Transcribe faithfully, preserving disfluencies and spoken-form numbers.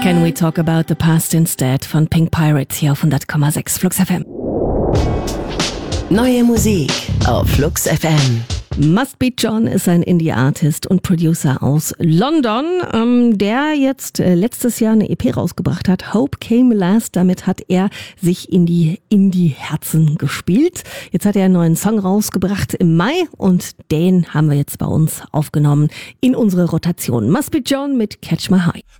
Can we talk about the past instead von Pink Pirates hier auf hundert Komma sechs Flux F M. Neue Musik auf Flux F M. Must Be John ist ein Indie-Artist und Producer aus London, ähm, der jetzt äh, letztes Jahr eine E P rausgebracht hat. Hope Came Last. Damit hat er sich in die Indie-Herzen gespielt. Jetzt hat er einen neuen Song rausgebracht im Mai und den haben wir jetzt bei uns aufgenommen in unsere Rotation. Must Be John mit Catch My High.